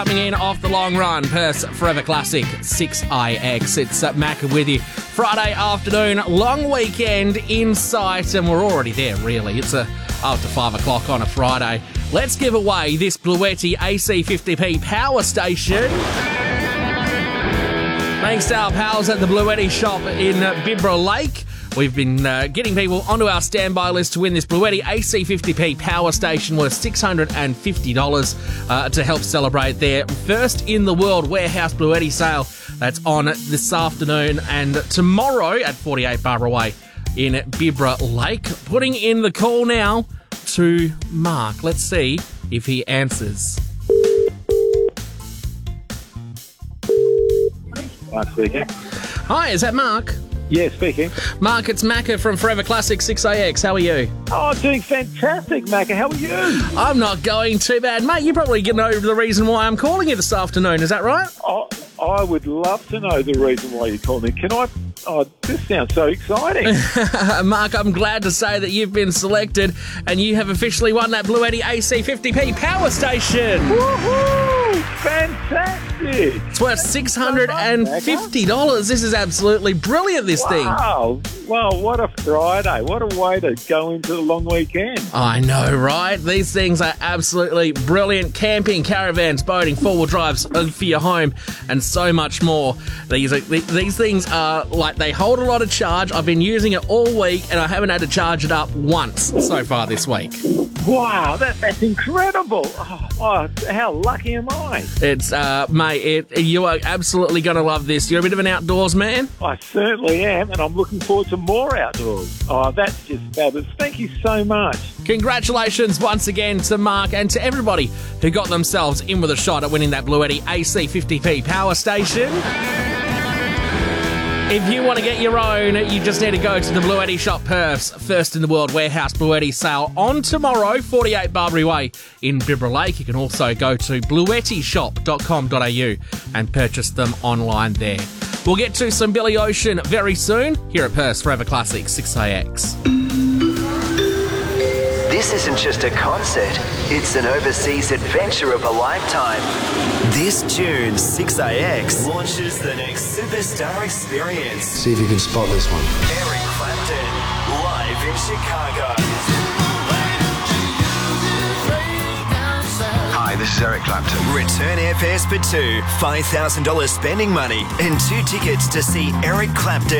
Coming in off the long run, Perth's Forever Classic 6IX. It's Mac with you. Friday afternoon, long weekend in sight, and we're already there, really. It's after 5 o'clock on a Friday. Let's give away this Bluetti AC50P power station. Thanks to our pals at the Bluetti shop in Bibra Lake. We've been getting people onto our standby list to win this Bluetti AC50P power station worth $650 to help celebrate their first in the world warehouse Bluetti sale. That's on this afternoon and tomorrow at 48 Barbara Way in Bibra Lake. Putting in the call now to Mark. Let's see if he answers. Mark speaking. Hi, is that Mark? Yeah, speaking. Mark, it's Macca from Forever Classic 6AX. How are you? Oh, doing fantastic, Macca. How are you? I'm not going too bad. Mate, you probably know the reason why I'm calling you this afternoon. Is that right? Oh, I would love to know the reason why you called me. Can I... Oh, this sounds so exciting. Mark, I'm glad to say that you've been selected and you have officially won that Bluetti AC50P power station. Woohoo! Fantastic. It's worth $650. This is absolutely brilliant, this thing. Wow. Well, what a Friday. What a way to go into the long weekend. I know, right? These things are absolutely brilliant. Camping, caravans, boating, four-wheel drives for your home, and so much more. These things are like, they hold a lot of charge. I've been using it all week, and I haven't had to charge it up once so far this week. Wow, that's incredible. Oh, how lucky am I? It's, mate, you are absolutely going to love this. You're a bit of an outdoors man? I certainly am, and I'm looking forward to more outdoors. Oh, that's just fabulous. Thank you so much. Congratulations once again to Mark and to everybody who got themselves in with a shot at winning that Bluetti AC50P power station. If you want to get your own, you just need to go to the Bluetti shop, Perth's first in the world warehouse Bluetti sale on tomorrow, 48 Barbary Way in Bibra Lake. You can also go to bluettishop.com.au and purchase them online there. We'll get to some Billy Ocean very soon here at Perth's Forever Classic 6AX. This isn't just a concert, it's an overseas adventure of a lifetime. This June, 6AX launches the next superstar experience. See if you can spot this one. Eric Clapton, live in Chicago. Hi, this is Eric Clapton. Return airfares for two, $5,000 spending money, and 2 tickets to see Eric Clapton